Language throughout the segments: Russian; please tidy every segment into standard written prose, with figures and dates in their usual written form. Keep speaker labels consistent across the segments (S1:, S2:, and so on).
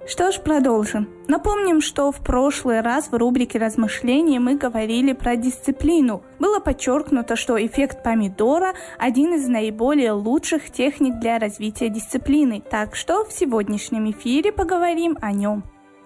S1: Что ж, продолжим. Напомним, что в прошлый раз в рубрике «Размышления» мы говорили про дисциплину. Было подчеркнуто, что эффект помидора – один из наиболее лучших техник для развития дисциплины. Так что в сегодняшнем эфире поговорим о нем.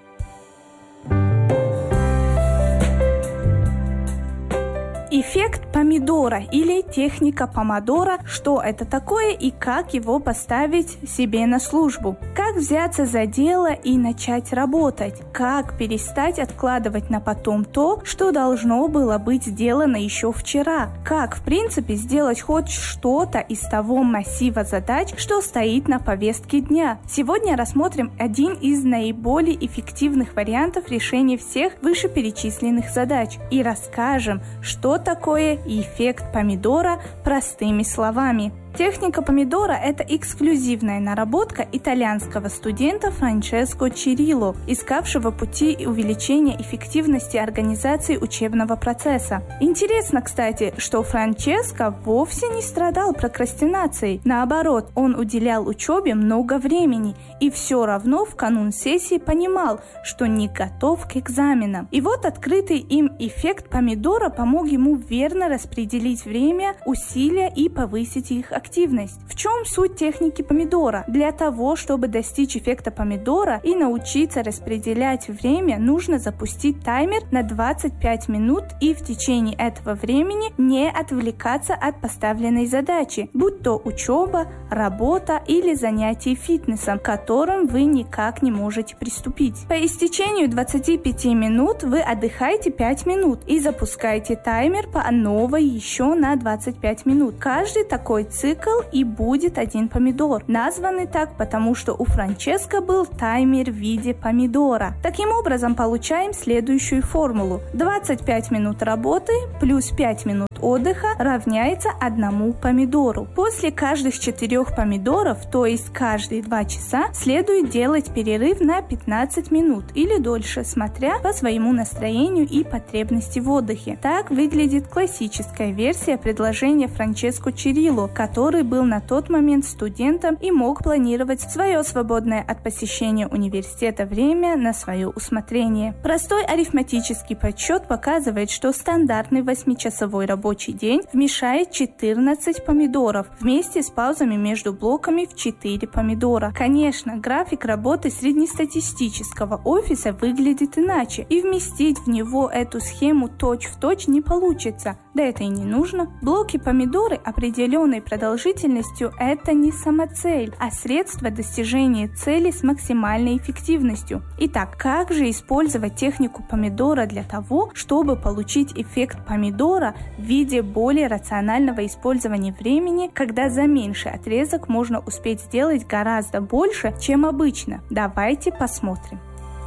S1: Эффект помидора или техника помодоро – что это такое и как его поставить себе на службу? Как взяться за дело и начать работать? Как перестать откладывать на потом то, что должно было быть сделано еще вчера? Как, в принципе, сделать хоть что-то из того массива задач, что стоит на повестке дня? Сегодня рассмотрим один из наиболее эффективных вариантов решения всех вышеперечисленных задач и расскажем, что такое эффект помидора простыми словами. Техника помидора – это эксклюзивная наработка итальянского студента Франческо Чирилло, искавшего пути увеличения эффективности организации учебного процесса. Интересно, кстати, что Франческо вовсе не страдал прокрастинацией. Наоборот, он уделял учебе много времени и все равно в канун сессии понимал, что не готов к экзаменам. И вот открытый им эффект помидора помог ему верно распределить время, усилия и повысить их активность. В чем суть техники помидора? Для того, чтобы достичь эффекта помидора и научиться распределять время, нужно запустить таймер на 25 минут и в течение этого времени не отвлекаться от поставленной задачи, будь то учеба, работа или занятие фитнесом, к которым вы никак не можете приступить. По истечению 25 минут вы отдыхаете 5 минут и запускаете таймер по новой еще на 25 минут. Каждый такой цикл и будет один помидор. Названы так, потому что у Франческо был таймер в виде помидора. Таким образом, получаем следующую формулу. 25 минут работы плюс 5 минут отдыха равняется 1 помидору. После каждых 4 помидоров, то есть каждые 2 часа, следует делать перерыв на 15 минут или дольше, смотря по своему настроению и потребности в отдыхе. Так выглядит классическая версия предложения Франческо Чирилло, который был на тот момент студентом и мог планировать свое свободное от посещения университета время на свое усмотрение. Простой арифметический подсчет показывает, что стандартный 8-часовой рабочий день вмещает 14 помидоров вместе с паузами между блоками в 4 помидора. Конечно, график работы среднестатистического офиса выглядит иначе, и вместить в него эту схему точь-в-точь не получится. Да это и не нужно. Блоки помидоры определенной продолжительностью – это не самоцель, а средство достижения цели с максимальной эффективностью. Итак, как же использовать технику помидора для того, чтобы получить эффект помидора в виде более рационального использования времени, когда за меньший отрезок можно успеть сделать гораздо больше, чем обычно? Давайте посмотрим.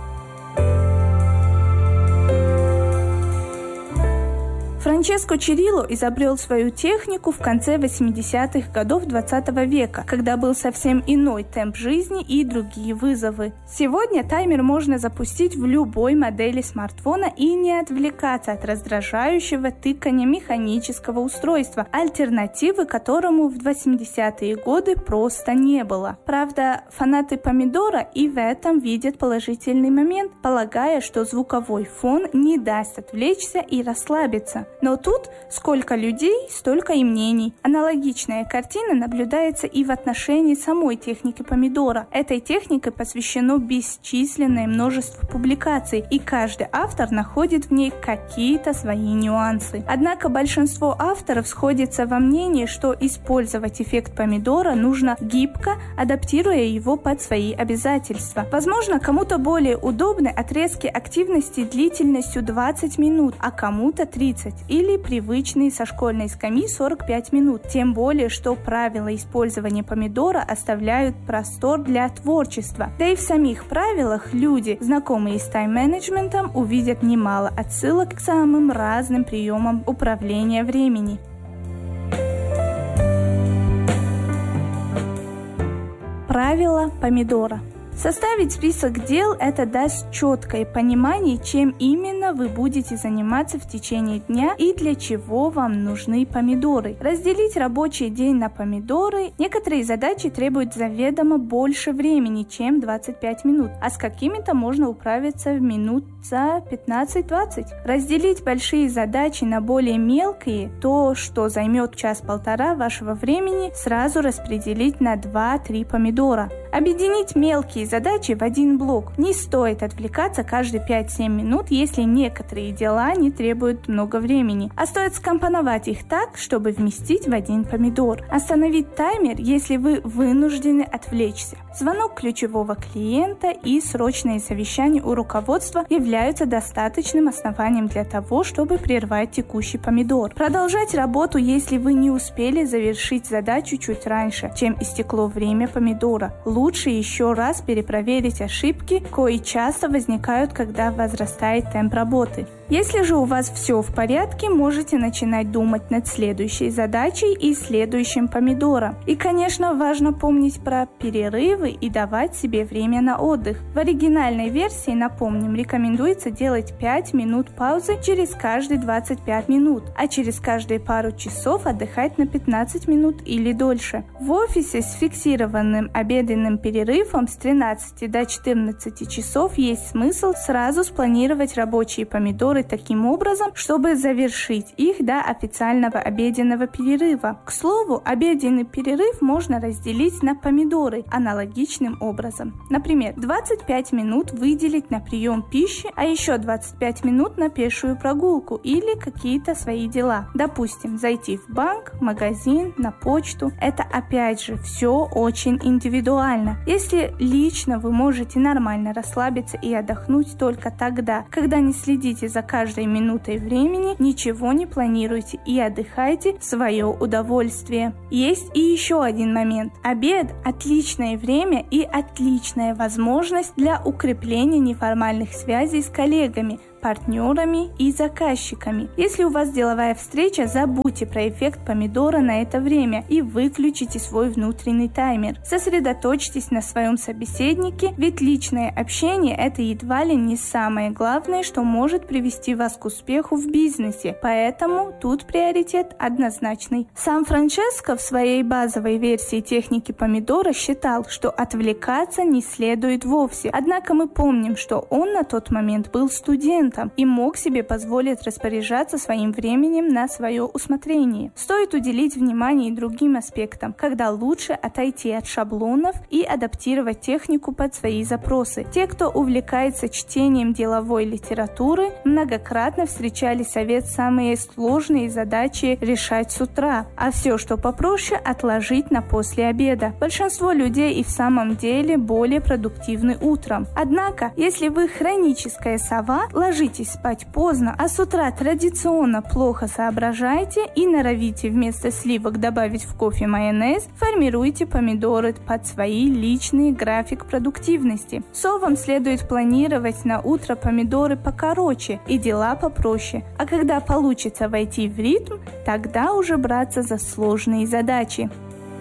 S1: Франческо Чирилло изобрел свою технику в конце 80-х годов 20 века, когда был совсем иной темп жизни и другие вызовы. Сегодня таймер можно запустить в любой модели смартфона и не отвлекаться от раздражающего тыкания механического устройства, альтернативы которому в 80-е годы просто не было. Правда, фанаты помидора и в этом видят положительный момент, полагая, что звуковой фон не даст отвлечься и расслабиться. Но тут сколько людей, столько и мнений. Аналогичная картина наблюдается и в отношении самой техники помидора. Этой технике посвящено бесчисленное множество публикаций, и каждый автор находит в ней какие-то свои нюансы. Однако большинство авторов сходится во мнении, что использовать эффект помидора нужно гибко, адаптируя его под свои обязательства. Возможно, кому-то более удобны отрезки активности длительностью 20 минут, а кому-то 30. Или привычные со школьной скамьи 45 минут. Тем более, что правила использования помидора оставляют простор для творчества. Да и в самих правилах люди, знакомые с тайм-менеджментом, увидят немало отсылок к самым разным приемам управления времени. Правила помидора. Составить список дел – это даст четкое понимание, чем именно вы будете заниматься в течение дня и для чего вам нужны помидоры. Разделить рабочий день на помидоры. Некоторые задачи требуют заведомо больше времени, чем 25 минут, а с какими-то можно управиться в минут за 15-20. Разделить большие задачи на более мелкие, то, что займет час-полтора вашего времени, сразу распределить на 2-3 помидора. Объединить мелкие задачи в один блок. Не стоит отвлекаться каждые 5-7 минут, если некоторые дела не требуют много времени, а стоит скомпоновать их так, чтобы вместить в один помидор. Остановить таймер, если вы вынуждены отвлечься. Звонок ключевого клиента и срочное совещание у руководства являются достаточным основанием для того, чтобы прервать текущий помидор. Продолжать работу, если вы не успели завершить задачу чуть раньше, чем истекло время помидора. Лучше еще раз перепроверить ошибки, кои часто возникают, когда возрастает темп работы. Если же у вас все в порядке, можете начинать думать над следующей задачей и следующим помидором. И, конечно, важно помнить про перерывы и давать себе время на отдых. В оригинальной версии, напомним, рекомендуется делать 5 минут паузы через каждые 25 минут, а через каждые пару часов отдыхать на 15 минут или дольше. В офисе с фиксированным обеденным перерывом с 13 до 14 часов есть смысл сразу спланировать рабочие помидоры таким образом, чтобы завершить их до официального обеденного перерыва. К слову, обеденный перерыв можно разделить на помидоры аналогичным образом. Например, 25 минут выделить на прием пищи, а еще 25 минут на пешую прогулку или какие-то свои дела. Допустим, зайти в банк, магазин, на почту. Это опять же все очень индивидуально. Если лично вы можете нормально расслабиться и отдохнуть только тогда, когда не следите за каждой минутой времени, ничего не планируйте и отдыхайте в свое удовольствие. Есть и еще один момент. Обед – отличное время и отличная возможность для укрепления неформальных связей с коллегами, партнерами и заказчиками. Если у вас деловая встреча, забудьте про эффект помидора на это время и выключите свой внутренний таймер. Сосредоточьтесь на своем собеседнике, ведь личное общение – это едва ли не самое главное, что может привести вас к успеху в бизнесе, поэтому тут приоритет однозначный. Сам Франческо в своей базовой версии техники помидора считал, что отвлекаться не следует вовсе, однако мы помним, что он на тот момент был студентом и мог себе позволить распоряжаться своим временем на свое усмотрение. Стоит уделить внимание и другим аспектам, когда лучше отойти от шаблонов и адаптировать технику под свои запросы. Те, кто увлекается чтением деловой литературы, многократно встречали совет самые сложные задачи решать с утра, а все, что попроще, отложить на после обеда. Большинство людей и в самом деле более продуктивны утром. Однако, если вы хроническая сова, ложитесь спать поздно, а с утра традиционно плохо соображаете и норовите вместо сливок добавить в кофе майонез, формируйте помидоры под свои личные график продуктивности. Совам следует планировать на утро помидоры покороче и дела попроще, а когда получится войти в ритм, тогда уже браться за сложные задачи.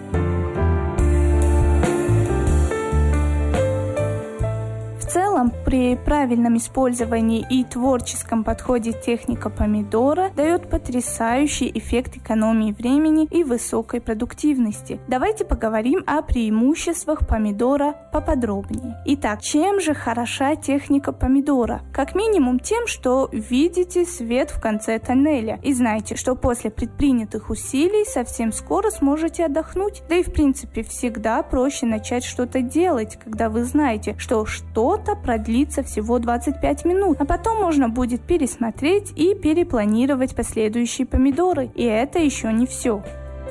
S1: В целом, при правильном использовании и творческом подходе техника помидора дает потрясающий эффект экономии времени и высокой продуктивности. Давайте поговорим о преимуществах помидора поподробнее. Итак, чем же хороша техника помидора? Как минимум тем, что видите свет в конце тоннеля и знаете, что после предпринятых усилий совсем скоро сможете отдохнуть. Да и в принципе всегда проще начать что-то делать, когда вы знаете, что что-то продлится всего 25 минут, а потом можно будет пересмотреть и перепланировать последующие помидоры. И это еще не все.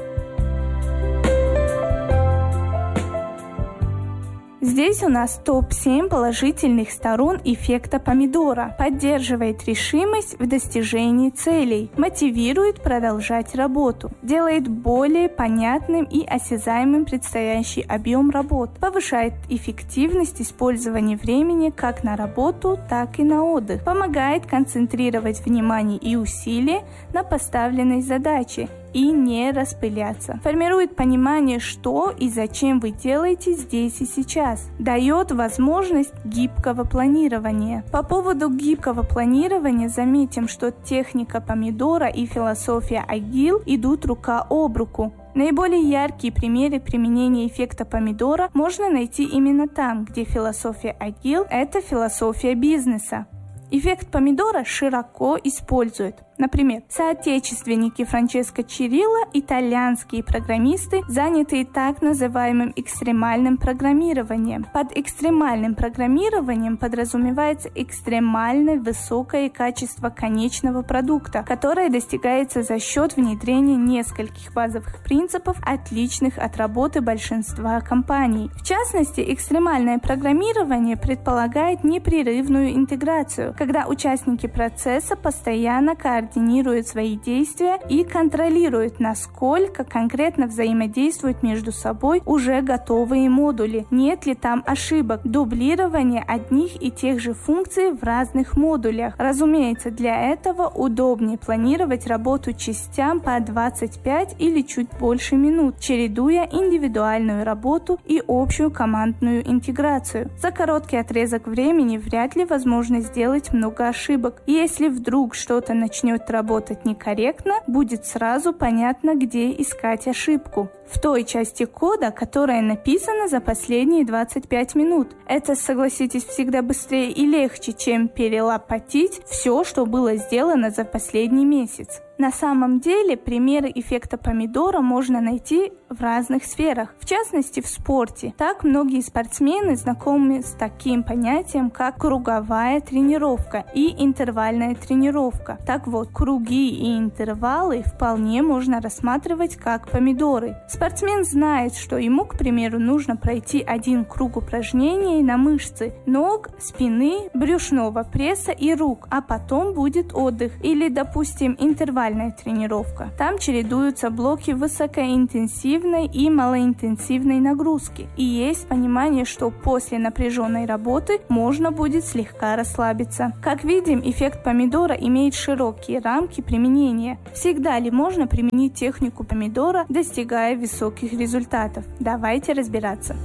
S1: Здесь у нас топ-7 положительных сторон эффекта помидора. Поддерживает решимость в достижении целей, мотивирует продолжать работу, делает более понятным и осязаемым предстоящий объем работ, повышает эффективность использования времени как на работу, так и на отдых, помогает концентрировать внимание и усилия на поставленной задаче и не распыляться. Формирует понимание, что и зачем вы делаете здесь и сейчас. Дает возможность гибкого планирования. По поводу гибкого планирования заметим, что техника помидора и философия Agile идут рука об руку. Наиболее яркие примеры применения эффекта помидора можно найти именно там, где философия Agile – это философия бизнеса. Эффект помидора широко используют. Например, соотечественники Франческо Чирилло, итальянские программисты, занятые так называемым экстремальным программированием. Под экстремальным программированием подразумевается экстремально высокое качество конечного продукта, которое достигается за счет внедрения нескольких базовых принципов, отличных от работы большинства компаний. В частности, экстремальное программирование предполагает непрерывную интеграцию, когда участники процесса постоянно координируют свои действия и контролируют, насколько конкретно взаимодействуют между собой уже готовые модули, нет ли там ошибок, дублирования одних и тех же функций в разных модулях. Разумеется, для этого удобнее планировать работу частям по 25 или чуть больше минут, чередуя индивидуальную работу и общую командную интеграцию. За короткий отрезок времени вряд ли возможно сделать много ошибок. Если вдруг что-то начнет работать некорректно, будет сразу понятно, где искать ошибку. В той части кода, которая написана за последние 25 минут. Это, согласитесь, всегда быстрее и легче, чем перелопатить все, что было сделано за последний месяц. На самом деле, примеры эффекта помидора можно найти в разных сферах, в частности в спорте. Так многие спортсмены знакомы с таким понятием, как круговая тренировка и интервальная тренировка. Так вот, круги и интервалы вполне можно рассматривать как помидоры. Спортсмен знает, что ему, к примеру, нужно пройти 1 круг упражнений на мышцы ног, спины, брюшного пресса и рук, а потом будет отдых. Или, допустим, интервальная тренировка. Там чередуются блоки высокоинтенсивной и малоинтенсивной нагрузки. И есть понимание, что после напряженной работы можно будет слегка расслабиться. Как видим, эффект помидора имеет широкие рамки применения. Всегда ли можно применить технику помидора, достигая высоких результатов? Давайте разбираться.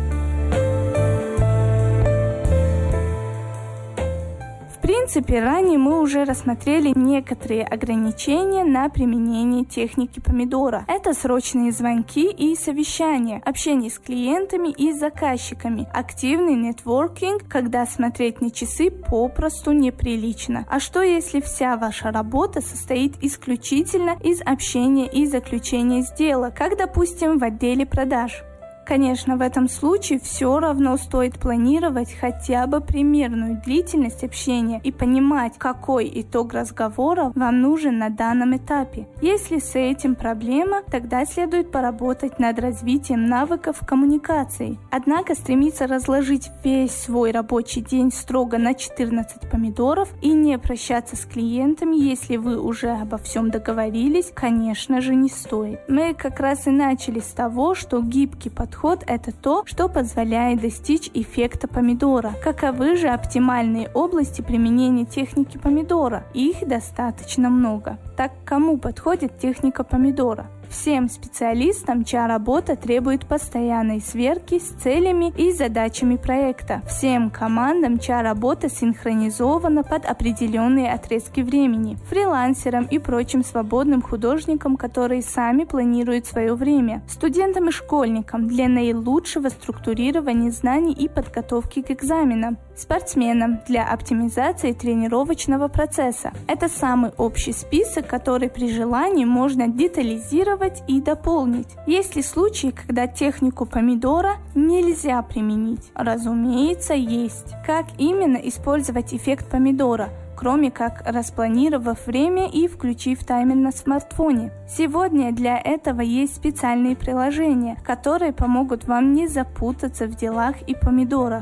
S1: В принципе, ранее мы уже рассмотрели некоторые ограничения на применение техники помидора. Это срочные звонки и совещания, общение с клиентами и заказчиками, активный нетворкинг, когда смотреть на часы попросту неприлично. А что если вся ваша работа состоит исключительно из общения и заключения сделок, как, допустим, в отделе продаж? Конечно, в этом случае все равно стоит планировать хотя бы примерную длительность общения и понимать, какой итог разговора вам нужен на данном этапе. Если с этим проблема, тогда следует поработать над развитием навыков коммуникации. Однако стремиться разложить весь свой рабочий день строго на 14 помидоров и не прощаться с клиентами, если вы уже обо всем договорились, конечно же, не стоит. Мы как раз и начали с того, что гибкий подход – это то, что позволяет достичь эффекта помидора. Каковы же оптимальные области применения техники помидора? Их достаточно много. Так, кому подходит техника помидора? Всем специалистам, чья работа требует постоянной сверки с целями и задачами проекта. Всем командам, чья работа синхронизована под определенные отрезки времени. Фрилансерам и прочим свободным художникам, которые сами планируют свое время. Студентам и школьникам для наилучшего структурирования знаний и подготовки к экзаменам. Спортсменам для оптимизации тренировочного процесса. Это самый общий список, который при желании можно детализировать и дополнить. Есть ли случаи, когда технику помидора нельзя применить? Разумеется, есть. Как именно использовать эффект помидора, кроме как распланировав время и включив таймер на смартфоне? Сегодня для этого есть специальные приложения, которые помогут вам не запутаться в делах и помидорах.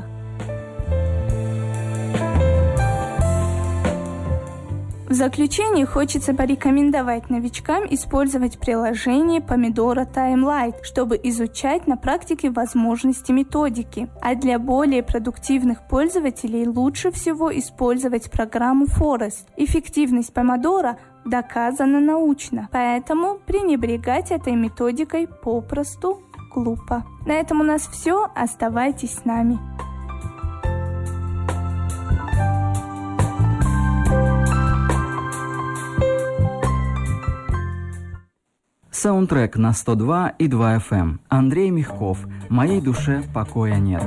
S1: В заключение хочется порекомендовать новичкам использовать приложение Pomodoro Timelight, чтобы изучать на практике возможности методики. А для более продуктивных пользователей лучше всего использовать программу Forest. Эффективность Pomodoro доказано научно. Поэтому пренебрегать этой методикой попросту глупо. На этом у нас все. Оставайтесь с нами.
S2: Саундтрек на 102 и 2 FM. Андрей Мягков. «Моей душе покоя нет».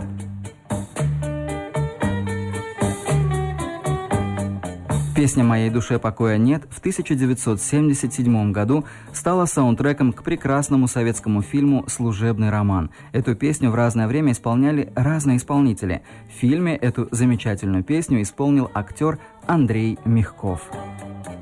S2: Песня «Моей душе покоя нет» в 1977 году стала саундтреком к прекрасному советскому фильму «Служебный роман». Эту песню в разное время исполняли разные исполнители. В фильме эту замечательную песню исполнил актер Андрей Мягков.